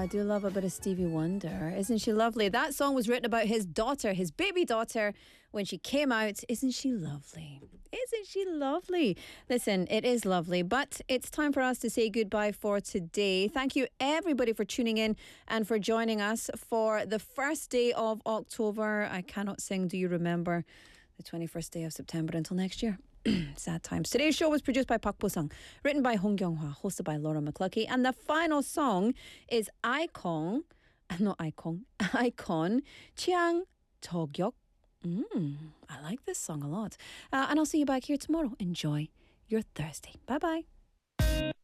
I do love a bit of Stevie Wonder. Isn't she lovely? That song was written about his daughter, his baby daughter, when she came out. Isn't she lovely? Isn't she lovely? Listen, it is lovely, but it's time for us to say goodbye for today. Thank you, everybody, for tuning in and for joining us for the first day of October. I cannot sing Do You Remember, the 21st day of September. Until next year. Sad times. Today's show was produced by Park Bo-sung, written by Hong Kyung-hwa, hosted by Laura McCluskey, and the final song is Icon, Chiang Togyok. I like this song a lot. And I'll see you back here tomorrow. Enjoy your Thursday. Bye-bye.